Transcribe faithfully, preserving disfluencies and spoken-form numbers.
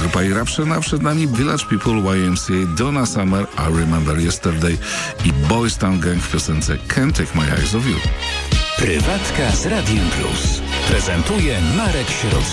grupa Eruption, a przed nami Village People, Y M C A, Donna Summer, I Remember Yesterday i Boys Town Gang w piosence Can't Take My Eyes Off You. Prywatka z Radium Plus prezentuje Marek Środzki.